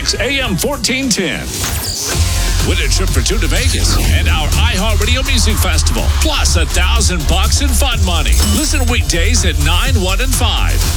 Mix AM 1410. Win a trip for two to Vegas and our iHeartRadio Music Festival, plus $1,000 in fun money. Listen weekdays at 9, 1, and 5